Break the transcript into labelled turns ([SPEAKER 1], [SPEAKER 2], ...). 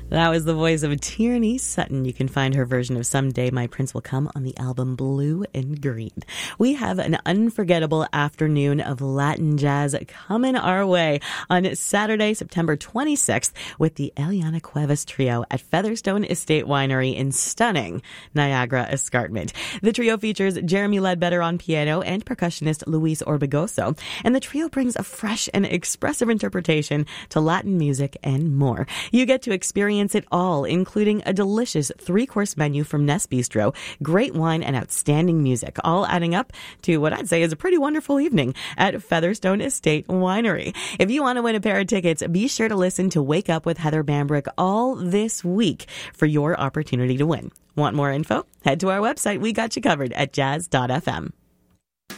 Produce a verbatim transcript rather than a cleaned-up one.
[SPEAKER 1] That was the voice of Tierney Sutton. You can find her version of Someday My Prince Will Come on the album Blue and Green. We have an unforgettable afternoon of Latin jazz coming our way on Saturday, September twenty-sixth with the Eliana Cuevas Trio at Featherstone Estate Winery in stunning Niagara Escarpment. The trio features Jeremy Ledbetter on piano and percussionist Luis Orbegoso, and the trio brings a fresh and expressive interpretation to Latin music and more. You get to experience it all, including a delicious three-course menu from Nest Bistro, great wine, and outstanding music, all adding up to what I'd say is a pretty wonderful evening at Featherstone Estate Winery. If you want to win a pair of tickets, be sure to listen to Wake Up with Heather Bambrick all this week for your opportunity to win. Want more info? Head to our website. We got you covered at jazz dot f m.